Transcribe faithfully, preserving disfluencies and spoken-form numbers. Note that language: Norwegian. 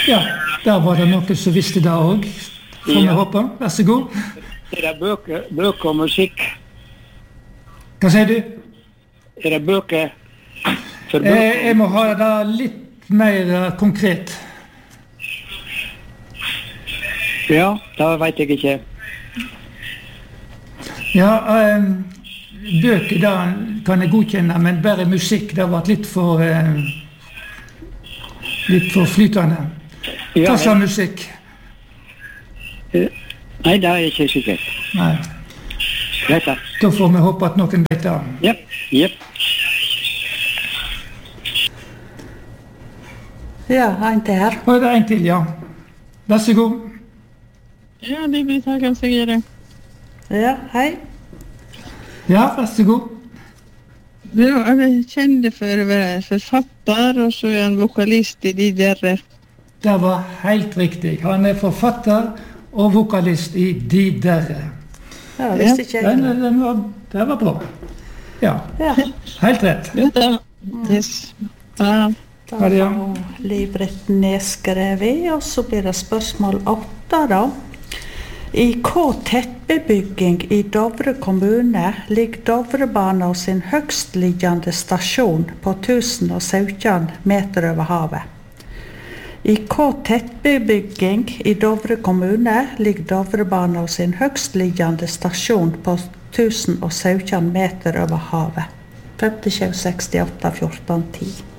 Ja, der var det noen som visste det også. Får vi håpe. Vær så god. Er det bøker, bøker og musikk? Hva sier du? Er det bøker for bøker? Eh, jeg må ha det litt mer eh, konkret. Ja, det vet jeg ikke. Ja, eh, bøker da kan jeg godkjenne, men bare musikk, det var litt for, eh, litt for flytende. Ja, Hva slags musikk? eh, Nei, det er ikke sikkert. Nei, Greit da. da får vi håpe at noen vet det. Jep, jep. Ja, en til her. Og det er en til, ja. Vær så god. Ja, det blir takken Sigrid. Ja, hei. Ja, vær så god. Ja, jeg er kjent for å være forfatter, og så er han vokalist i de der. Det var helt riktig. Han er forfatter og vokalist i De Derre. Ja, visste ikke Den, jeg. den var, det var bra. Ja, Ja, helt rett. Ja, det yes. Ja. da Ja, det er. har Livret nedskrevet, og så blir det spørsmål åtte da. I hva tettbebygging i Dovre kommune ligger Dovrebana sin høgstliggende stasjon på tusen og sytten meter over havet? I hva tettbebygging i Dovre kommune ligger Dovrebana sin høgstliggende stasjon på tusen og sytten meter over havet? femti sju sekstiåtte fjorten ti.